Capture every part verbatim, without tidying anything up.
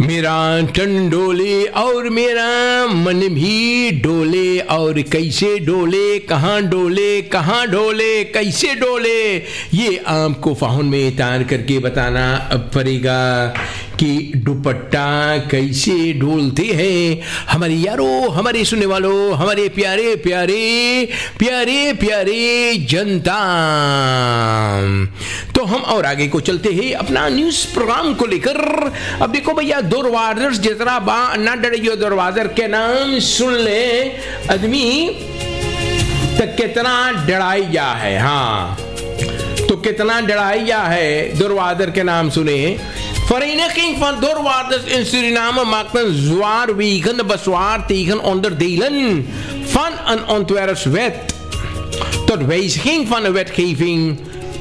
मेरा तन डोले और मेरा मन भी डोले, और कैसे डोले, कहाँ डोले, कहाँ डोले, कैसे डोले, ये आपको फाहुन में तार करके बताना पड़ेगा कि दुपट्टा कैसे डोलते हैं। हमारे यारों, हमारे सुनने वालों, हमारे प्यारे प्यारे प्यारे प्यारे जनता, तो हम और आगे को चलते हैं अपना न्यूज प्रोग्राम को लेकर। अब देखो भैया, दरवाज़र जितना बा ना डरियो, दरवाज़र के नाम सुन ले आदमी तो कितना डराया है। हाँ, तो कितना डराया है दरवाज़र के नाम सुने। Vereniging van doorwaarders in Suriname maakt een zwaarwegende bezwaar tegen onderdelen van een ontwerpswet tot wijziging van de wetgeving.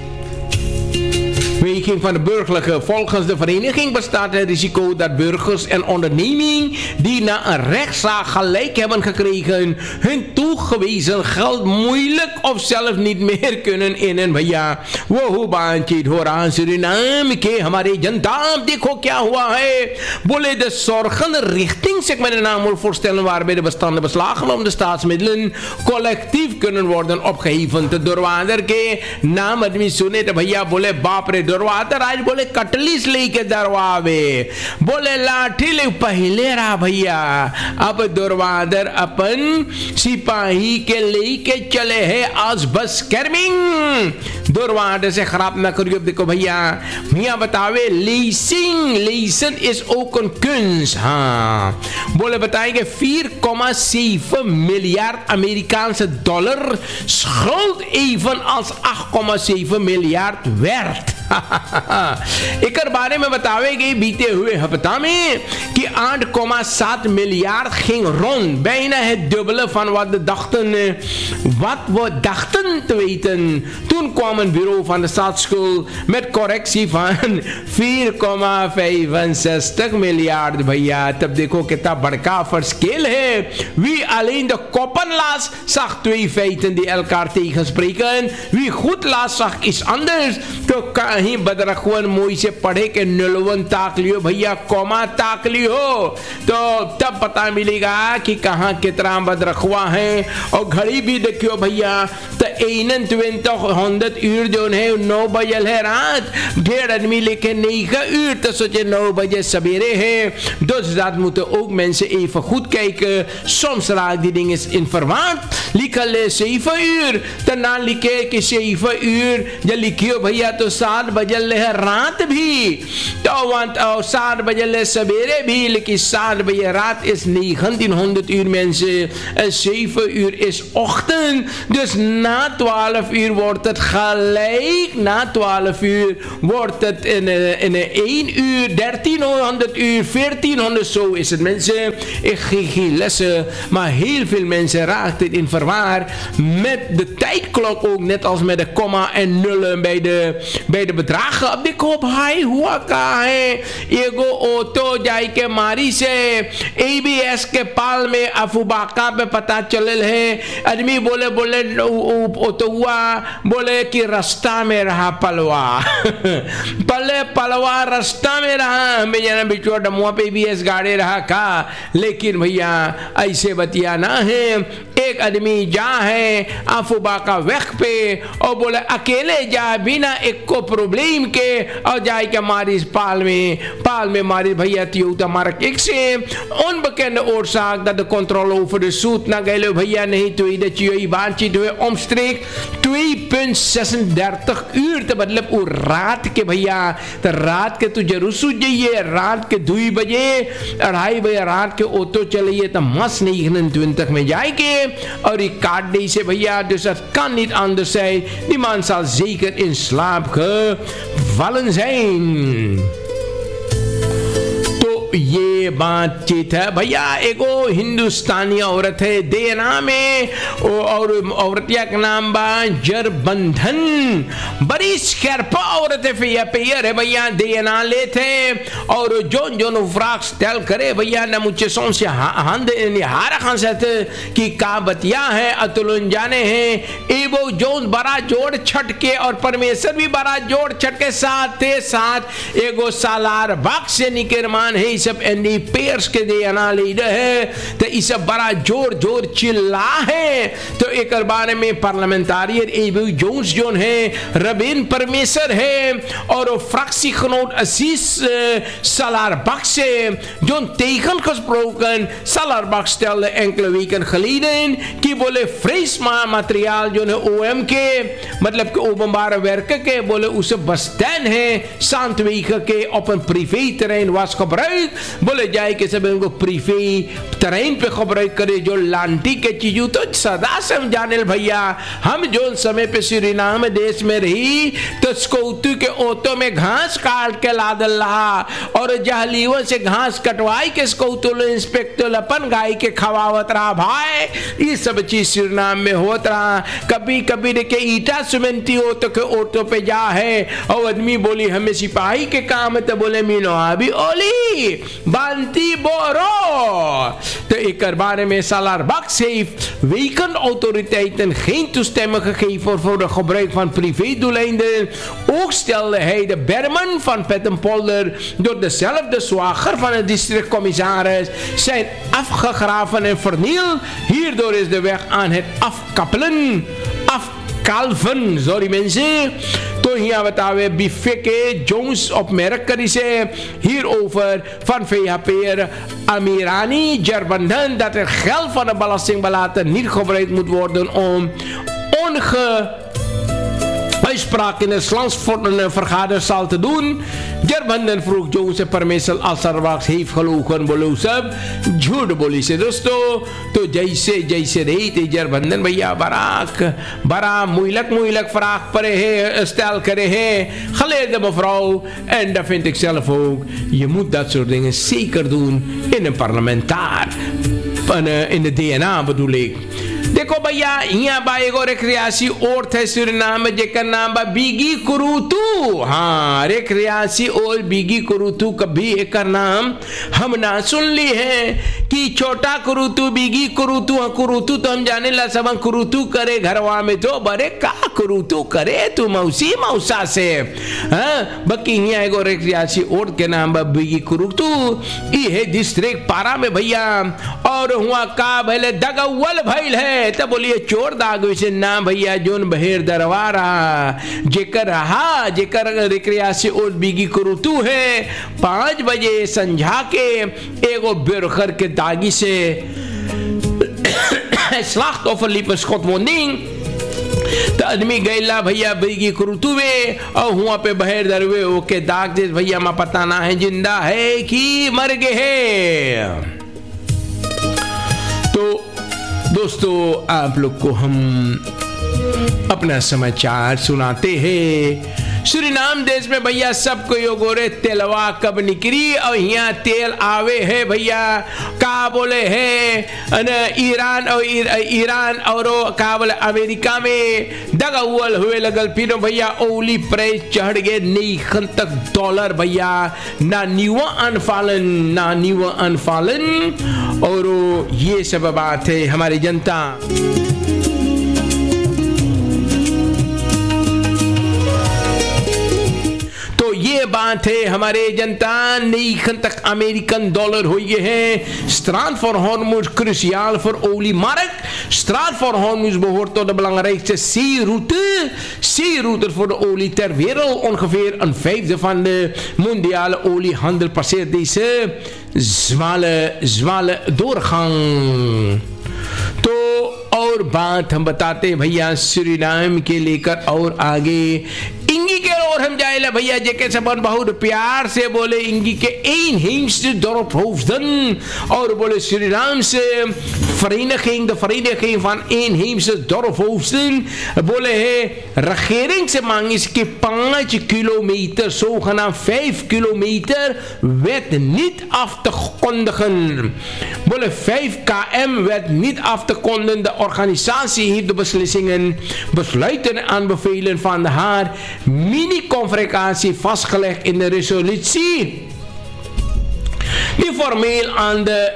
Weging van de burgerlijke. Volgens de vereniging bestaat het risico dat burgers en ondernemingen die na een rechtszaak gelijk hebben gekregen hun toegewezen geld moeilijk of zelf niet meer kunnen innen। भैया वो बातचीत हो रहा Suriname के हमारे जनता, देखो क्या हुआ है। बोले de zorgende richting, zeg maar de naam voorstellen, waarbij de bestaande beslagen om de staatsmiddelen collectief kunnen worden opgeheven। तो दरवाज़र के नाम आदमी सुने तो भैया बोले बाप रे, दरवाज़र आज बोले कटलिस लेके दरवावे, बोले लाठी ले पहले रहा भैया। अब दरवाज़र अपन सिपाही के लेके चले हैं आज बस कर्मिंग। दरवाज़र से खराब ना करियो। देखो भैया, मियाँ बतावे leasing, Leeson is ook een kunst। हाँ, बोले बताएंगे vier komma zeven miljard Amerikaanse dollar schuld evenals acht komma zeven miljard werd। एक बारे में बतावेगी बीते हुए हफ्ता में कि आठ komma सात miljard ging rond, bijna het dubbele van wat de dachten, wat we dachten te weten. Toen kwam een bureau van de staatsschuld met correctie van vier komma vijfenzestig miljard। भैया तब देखो कितना बड़का verschil है। Wie alleen de koppen las, zag twee feiten die elkaar tegenspreken। Wie goed las, zag iets anders। तो कहीं बदरखवन मोई से पढ़े के नुलवन ताक लियो भैया, कौमा ताक लियो, तो तब पता मिलेगा कि कहाँ कितना बदरखवा है। और घड़ी भी देखियो भैया, तो एनन ट्वेंटी हंड्रेड यूर जो है नौ बजल है रात, ढेर आदमी लेके नहीं का यूर तो सोचे नौ बजे सवेरे है। Dus dat moeten ook mensen even goed kijken. Soms raakt die dingen in verwaard. Likken zeven uur, daarna likken के zeven uur, जब लिखियो भैया तो सात बजल है रात भी, तो सात बजल है सवेरे भी, लेकिन सात बजे रात is negentienhonderd uur mensen, zeven uur is ochtend. Dus na twaalf uur wordt het gelijk, na twaalf uur wordt het in, in één uur, dertienhonderd uur, veertienhonderd, zo is het mensen. Ik geef geen lessen, maar heel veel mensen raakt het in verwaar met de tijdklok ook, net als met de komma en nullen bij de, bij de bedragen। अब देखो भाई हुआ क्या है, एगो auto जाई के मारी से एबीएस के पाल में अफुबाका पे पता चलल है। आदमी बोले बोले ऑटो हुआ, बोले कि रास्ता में रहा पलवा पले पलवा रास्ता में रहा, मैं जाना बिचुआ डमुआ पे एबीएस गाड़ी रहा का। लेकिन भैया ऐसे बतिया ना है। एक आदमी जा है अफुबाका वक्त पे और बोले अकेले जा बिना एक को प्रॉब्लम के, और जाए के मारी पाल में paal met Marit Bhaiya uta mark ik zie onbekende oorzaak dat de controle over de zoet na gele Bhaiya नहीं हुई dat je बातची हुए omstreek twee punt zesendertig uur te मतलब वो रात के भैया तो रात के तू जरूर सूझ जाइए रात के दो बजे अढ़ाई बजे रात के ऑटो चलिए तो मस्त नहीं तक में जाएंगे और ये काट दे से भैया dus dat kan niet anders zijn die man zal zeker in slaap gevallen zijn। ये बातचीत है भैया। एगो हिंदुस्तानी औरत है देना में और औरतिया का नाम बा जरबंधन, बड़ी स्कर्पा औरत है, फिया पेयर है भैया, देना लेते और जोन जोन फ्राक स्टाइल करे भैया न मुझे सोन से हांद हारा खान से कि का बतिया है अतुलन जाने हैं एवो जोन बड़ा जोड़ छटके और परमेश्वर भी बड़ा जोड़ छटके साथ साथ एगो सालार बक्स से निकरमान है। सब एंडी पेयर्स के देना लीडर है तो इस सब बड़ा जोर जोर चिल्ला है। तो एक बारे में पार्लियामेंटारियन एवो जोन्स जोन है रबीन परमेश्वर है और फ्रैक्सी खनोट असीस सालार बक्स से जोन तेगन खस प्रोकन सालार बक्स tel enkele weken geleden की बोले फ्रेश मटेरियल जो है ओएम के मतलब के ओpenbare werke के बोले उसे बस्टैंड है शांत week के open privé terrein was gebruik बोले जाए कि सब उनको privé terrein पे gebruik करे जो लांटी के चीजों तो सदा समझाने भैया हम जो समय पे सूरीनाम देश में रही तो स्कूटू के ऑटो में घास काट के लादल रहा और जहलीवन से घास कटवाई के स्कूटू इंस्पेक्टर अपन गाय के खवावत रहा भाई। ये सब चीज सूरीनाम में होत रहा। कभी कभी देखे ईटा सीमेंटी ऑटो के ऑटो पे जा है और आदमी बोली हमें सिपाही के काम है तो बोले मीनो अभी ओली बांती बोरो। तो एक बारे में Salar Bucks heeft wekenautoriteiten geen toestemming gegeven voor, voor de gebruik van privédoeleinden. Ook stelde hij de bermen van Pettenpolder door dezelfde zwager van de districtcommissaris zijn afgegraven en vernield. Hierdoor is de weg aan het afkappelen, afkalven, sorry mensen. तो यहाँ बतावे बिफे के Jones opmerkt ze hierover van V H P'er Amirani Jarbandhan dat er geld van de belastingbelater niet gebruikt moet worden om onge uitspraak in de landsvergaderzaal te doen. Jarbandhan vroeg Jones से परमेश्वर अलसरवाक्स heeft gelogen बोलो सब झूठ बोली से दोस्तों। तो जैसे जैसे रही थी जरबंधन भैया बराक बड़ा moeilijk moeilijk vraag pare है stel करे है geleerde mevrouw en dat vind ik zelf ook. Je moet dat soort dingen zeker doen in een parlementaar in de D N A bedoel ik। देखो भैया यहाँ बा एगो रेक्रियासी ओर्थ है सूरीनाम में जेकर नाम बा बिगी कुरुतू। हाँ रेक्रियासी और बिगी कुरुतू कभी एक नाम हम ना सुन ली है कि छोटा कुरुतू बिगी कुरुतू। हाँ कुरुतू तो हम जाने ला सब कुरुतू करे घरवा में तो बड़े का कुरुतू करे तू मौसी मौसा से। हाँ बाकी यहाँ एगो रेक्रियासी ओर्थ के नाम बा बिगी कुरुतू ये है डिस्ट्रिक्ट पारा में भैया और हुआ का भले दगवल भइल है तब बोलिए चोर दाग से ना भैया जोन बहेर दरबारा जेकर रहा जेकर रिक्रियासी और बिगी कुरुतू है पांच बजे संझा के एगो बेरखर के दागी से slachtoffer liep een schotwonding। तो आदमी गैला भैया बिगी कुरुतू में और हुआ पे बहेर दरवे ओके दाग दे भैया मां पता ना है जिंदा है कि मर गए है। तो दोस्तों आप लोग को हम अपना समाचार सुनाते हैं। सूरीनाम देश में भैया सबको यो गोरे तेलवा कब निकली और यहाँ तेल आवे है भैया का बोले है ईरान और ईरान और का बोले अमेरिका में दगाउल हुए लगल फिर भैया ओली प्राइस चढ़ गए नीखन तक डॉलर भैया ना न्यूवा अनफालन ना न्यूवा अनफालन। और ये सब बात है हमारी जनता। ये बात है हमारे जनता negen tag American dollar हो गए हैं। Straat voor Hormuz cruciaal voor oliemarkt. Straat voor Hormuz behoort tot de belangrijkste zeeroute. Zeeroute voor de olie ter wereld. Ongeveer een vijfde van de mondiale oliehandel passeert deze zware, zware doorgang। तो और बात हम बताते भैया Suriname के लेकर और आगे इंगी के और हम जाए भैया जेके सबन बहुत प्यार से बोले इंगी के ein heemste dorp hoofden और बोले Surinaamse vereniging, de vereniging van inheemse dorpshoofden बोले है regering से मांग इसके पांच kilometre zogenaamd vijf kilometer werd niet af te kondigen. बोले vijf kilometer werd niet af te kondigen. De organisatie heeft de beslissingen, besluiten en aanbevelen van haar mini-conferentie vastgelegd in de resolutie die formeel aan de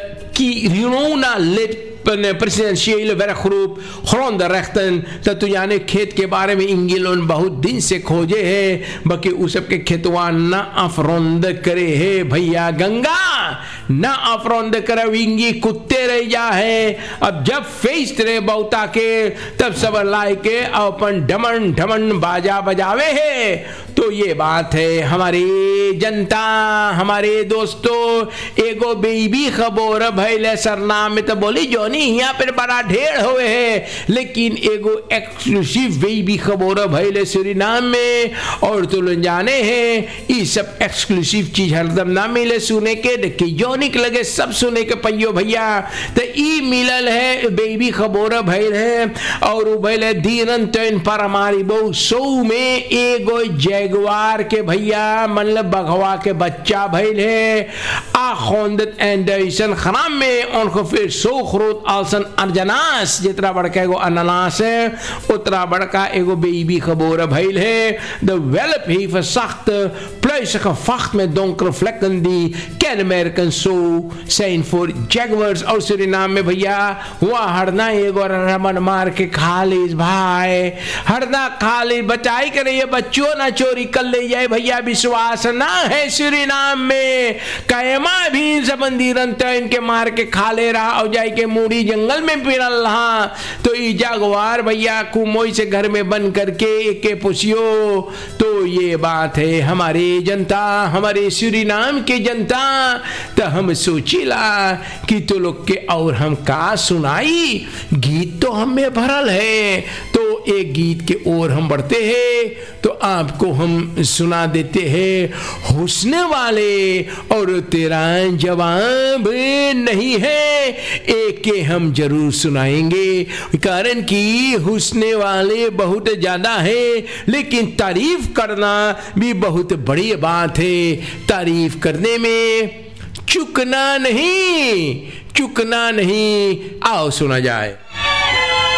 Kiruna-lid presidentiële werkgroep grondrechten ततुयाने खेत के बारे में इंगिलोन बहुत दिन से खोजे है बाकी उस सब के खेतवा ना अफरोंद करे है भैया गंगा ना अफरोंद करे विंगी कुत्ते रह जा है अब जब फेस्ट रे बहुता के तब सब लाई के अपन ढमन ढमन बाजा बजावे है तो ये बात है हमारी जनता हमारे दोस्तों एगो बेबी खबर भैले सरनाम में तो बोली जोनी यहाँ पर बड़ा ढेर हुए है लेकिन एगो एक्सक्लूसिव बेबी खबर भैले सूरीनाम में और तो जाने हैं ये सब एक्सक्लूसिव चीज हरदम ना मिले सुने के देखिए जोनिक लगे सब सुने के पैयो भैया तो ई मिलल है बेबी खबर भैल है और वो भैले दीनन तैन पर हमारी बहु सौ में एगो जैगवार के भैया मतलब बघवा के बच्चा भैल है आ खोंदत एंडरसन खराम में उनको फिर सौ खरोत आलसन अर्जनास जितना बड़का एगो अनानास है उतना बड़का एगो बेबी खबर भैल है the welp heeft verzacht pluizige vacht met donkere vlekken die kenmerkend zo zijn voor jaguars और सूरीनाम में भैया वह हरना एगो रमन मार के खा ली भाई हरना खा ली बचाई करे ये बच्चों ना चोरी कर ले जाए भैया विश्वास ना है सूरीनाम में कैमा भी सबंदीरन तो इनके मार के खा ले रहा और जाए के मूड़ी जंगल में पिरल रहा तो ये जागवार भैया कुमोई से घर में बंद करके के पुछियो तो ये बात है हमारी जनता हमारे सूरीनाम के जनता तो हम सोचिला कि तो लोग के और हम का सुनाई गीत तो हमें भरल है तो एक गीत के ओर हम बढ़ते हैं तो आपको हम सुना देते हैं हुस्न वाले और तेरा जवाब नहीं है एक के हम जरूर सुनाएंगे कारण कि हुस्न वाले बहुत ज्यादा है लेकिन तारीफ करना भी बहुत बड़ी बात है तारीफ करने में चुकना नहीं चुकना नहीं आओ सुना जाए